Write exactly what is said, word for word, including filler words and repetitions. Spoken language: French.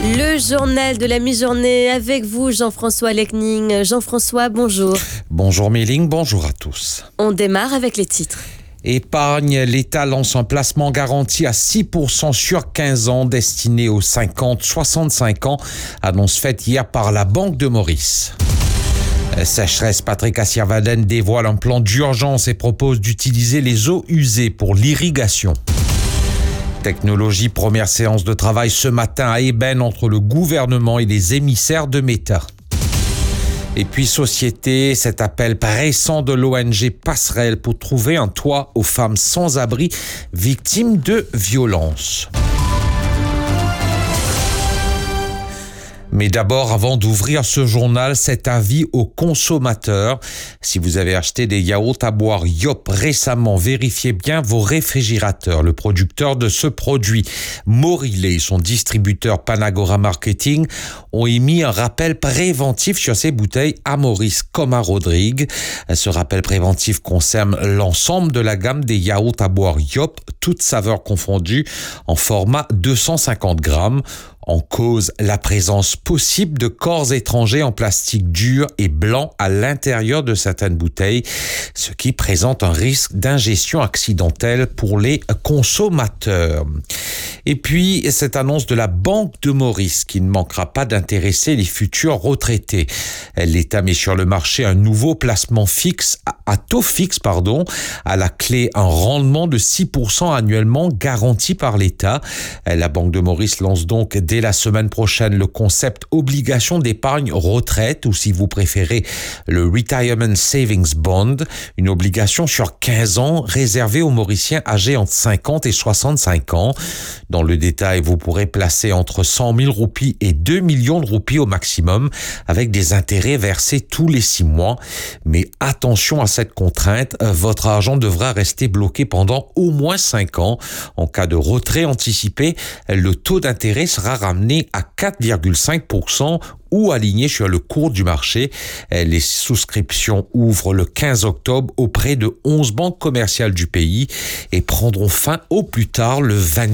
Le journal de la mi-journée avec vous, Jean-François Lecning. Jean-François, bonjour. Bonjour Méline, bonjour à tous. On démarre avec les titres. Épargne, l'État lance un placement garanti à six pour cent sur quinze ans destiné aux cinquante à soixante-cinq ans. Annonce faite hier par la Banque de Maurice. Sécheresse, Patrick Assirvaden dévoile un plan d'urgence et propose d'utiliser les eaux usées pour l'irrigation. Technologie, première séance de travail ce matin à Eben entre le gouvernement et les émissaires de Meta. Et puis société, cet appel pressant de l'O N G Passerelle pour trouver un toit aux femmes sans abri victimes de violences. Mais d'abord, avant d'ouvrir ce journal, cet avis aux consommateurs. Si vous avez acheté des yaourts à boire Yop récemment, vérifiez bien vos réfrigérateurs. Le producteur de ce produit, Morilé, son distributeur Panagora Marketing, ont émis un rappel préventif sur ces bouteilles à Maurice comme à Rodrigue. Ce rappel préventif concerne l'ensemble de la gamme des yaourts à boire Yop, toutes saveurs confondues, en format deux cent cinquante grammes. En cause, la présence possible de corps étrangers en plastique dur et blanc à l'intérieur de certaines bouteilles, ce qui présente un risque d'ingestion accidentelle pour les consommateurs. Et puis, cette annonce de la Banque de Maurice qui ne manquera pas d'intéresser les futurs retraités. L'État met sur le marché un nouveau placement fixe, à taux fixe, pardon, à la clé un rendement de six pour cent annuellement garanti par l'État. La Banque de Maurice lance donc dès la semaine prochaine le concept obligation d'épargne retraite, ou si vous préférez le Retirement Savings Bond, une obligation sur quinze ans réservée aux Mauriciens âgés entre cinquante et soixante-cinq ans. Dans le détail, vous pourrez placer entre cent mille roupies et deux millions de roupies au maximum, avec des intérêts versés tous les six mois. Mais attention à cette contrainte, votre argent devra rester bloqué pendant au moins cinq ans. En cas de retrait anticipé, le taux d'intérêt sera ramené à quatre virgule cinq pour cent ou aligné sur le cours du marché. Les souscriptions ouvrent le quinze octobre auprès de onze banques commerciales du pays et prendront fin au plus tard le vingt